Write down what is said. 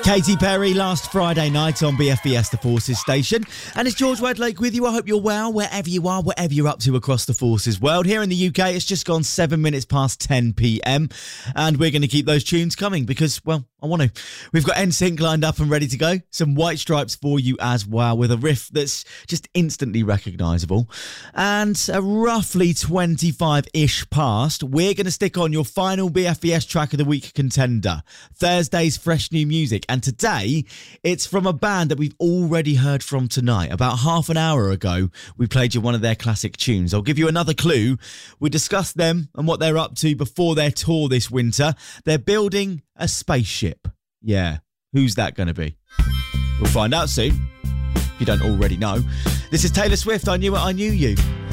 Katy Perry last Friday night on BFBS, the Forces station. And it's George Wedlake with you. I hope you're well, wherever you are, whatever you're up to across the Forces world. Here in the UK, it's just gone 7 minutes past 10 p.m. And we're going to keep those tunes coming because, well, I want to. We've got NSYNC lined up and ready to go. Some White Stripes for you as well, with a riff that's just instantly recognisable. And roughly 25-ish past, we're going to stick on your final BFBS Track of the Week contender, Thursday's Fresh New Music. And today, it's from a band that we've already heard from tonight. About half an hour ago, we played you one of their classic tunes. I'll give you another clue. We discussed them and what they're up to before their tour this winter. They're building a spaceship. Yeah, who's that going to be? We'll find out soon, if you don't already know. This is Taylor Swift, I Knew It, I Knew You.